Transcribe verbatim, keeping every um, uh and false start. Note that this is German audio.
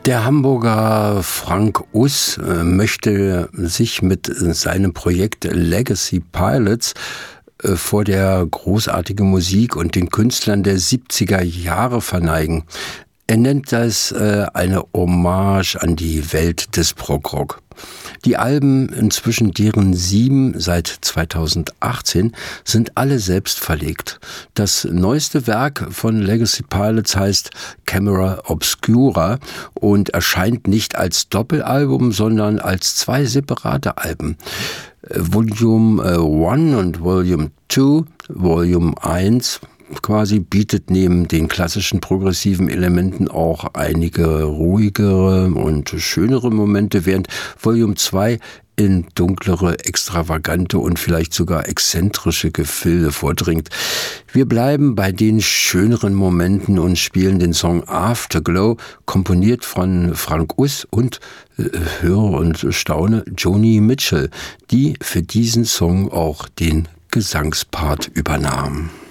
Der Hamburger Frank Us äh, möchte sich mit seinem Projekt Legacy Pilots äh, vor der großartigen Musik und den Künstlern der siebziger Jahre verneigen. Er nennt das äh, eine Hommage an die Welt des Prog-Rock. Die Alben, inzwischen deren sieben seit zweitausendachtzehn, sind alle selbst verlegt. Das neueste Werk von Legacy Pilots heißt Camera Obscura und erscheint nicht als Doppelalbum, sondern als zwei separate Alben. Volume eins und Volume zwei, Volume eins quasi bietet neben den klassischen progressiven Elementen auch einige ruhigere und schönere Momente, während Volume zwei in dunklere, extravagante und vielleicht sogar exzentrische Gefilde vordringt. Wir bleiben bei den schöneren Momenten und spielen den Song Afterglow, komponiert von Frank Us und äh, höre und staune Joni Mitchell, die für diesen Song auch den Gesangspart übernahm.